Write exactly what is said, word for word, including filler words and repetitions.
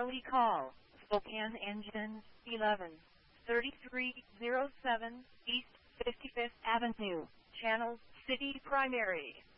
Charlie call, Spokane Engine, eleven thirty-three oh seven East fifty-fifth Avenue, Channel City Primary.